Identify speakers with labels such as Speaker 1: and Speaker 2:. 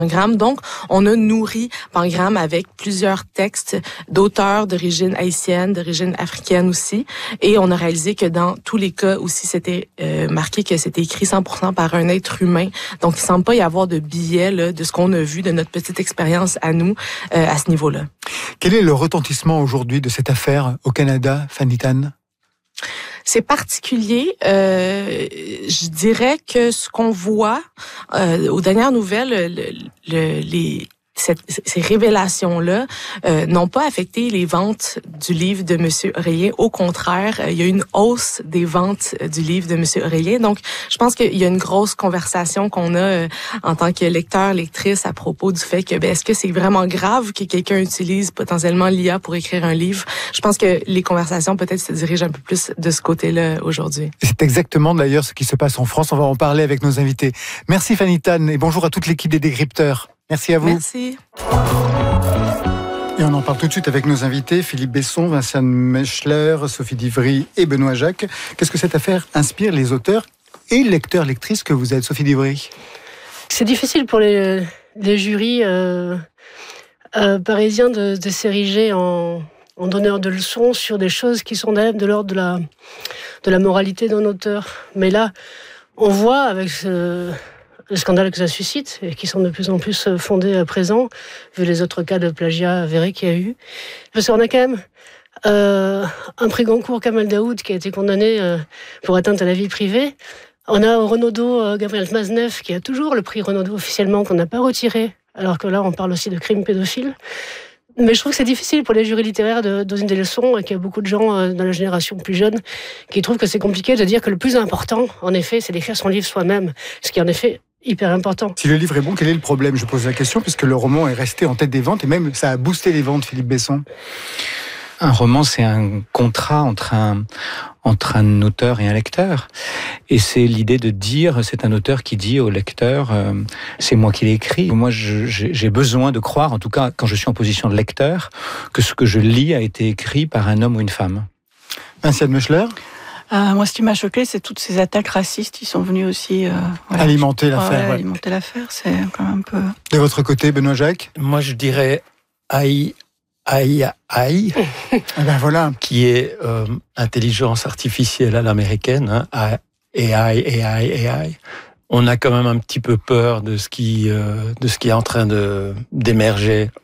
Speaker 1: Donc, on a nourri Pangramme avec plusieurs textes d'auteurs d'origine haïtienne, d'origine africaine aussi. Et on a réalisé que dans tous les cas aussi, c'était marqué que c'était écrit 100% par un être humain. Donc, il ne semble pas y avoir de biais là, de ce qu'on a vu, de notre petite expérience à nous, à ce niveau-là.
Speaker 2: Quel est le retentissement aujourd'hui de cette affaire au Canada, Fanny Tan?
Speaker 1: C'est particulier. Je dirais que ce qu'on voit aux dernières nouvelles, ces révélations-là n'ont pas affecté les ventes du livre de M. Oreiller. Au contraire, il y a une hausse des ventes du livre de M. Oreiller. Donc, je pense qu'il y a une grosse conversation qu'on a en tant que lecteur, lectrice à propos du fait que est-ce que c'est vraiment grave que quelqu'un utilise potentiellement l'IA pour écrire un livre? Je pense que les conversations peut-être se dirigent un peu plus de ce côté-là aujourd'hui.
Speaker 2: C'est exactement d'ailleurs ce qui se passe en France. On va en parler avec nos invités. Merci Fanny Tan et bonjour à toute l'équipe des Décrypteurs. Merci à vous.
Speaker 1: Merci.
Speaker 2: Et on en parle tout de suite avec nos invités, Philippe Besson, Vinciane Mechler, Sophie Divry et Benoît Jacques. Qu'est-ce que cette affaire inspire les auteurs et lecteurs, lectrices que vous êtes, Sophie Divry?
Speaker 3: C'est difficile pour les jurys parisiens de s'ériger en donneurs de leçons sur des choses qui sont de l'ordre de la moralité d'un auteur. Mais là, on voit avec le scandale que ça suscite, et qui sont de plus en plus fondés à présent, vu les autres cas de plagiat avérés qu'il y a eu. Parce qu'on a quand même un prix Goncourt, Kamel Daoud, qui a été condamné pour atteinte à la vie privée. On a au Renaudot Gabriel Maznev, qui a toujours le prix Renaudot officiellement, qu'on n'a pas retiré, alors que là, on parle aussi de crimes pédophiles. Mais je trouve que c'est difficile pour les jurys littéraires de donner des leçons et qu'il y a beaucoup de gens dans la génération plus jeune qui trouvent que c'est compliqué de dire que le plus important, en effet, c'est d'écrire son livre soi-même. Ce qui est en effet hyper important.
Speaker 2: Si le livre est bon, quel est le problème? Je pose la question puisque le roman est resté en tête des ventes et même ça a boosté les ventes, Philippe Besson.
Speaker 4: Un roman, c'est un contrat entre un auteur et un lecteur. Et c'est l'idée de dire, c'est un auteur qui dit au lecteur, c'est moi qui l'ai écrit. Moi, j'ai besoin de croire, en tout cas quand je suis en position de lecteur, que ce que je lis a été écrit par un homme ou une femme.
Speaker 2: Vinciane Mechler?
Speaker 5: Moi, ce qui m'a choqué, c'est toutes ces attaques racistes qui sont venues aussi
Speaker 2: alimenter l'affaire.
Speaker 5: Ouais. Alimenter l'affaire, c'est quand même un peu...
Speaker 2: De votre côté, Benoît Jacques?
Speaker 6: Moi, je dirais AI,
Speaker 2: ben voilà.
Speaker 6: Qui est intelligence artificielle à l'américaine, hein, AI. On a quand même un petit peu peur de ce qui est en train d'émerger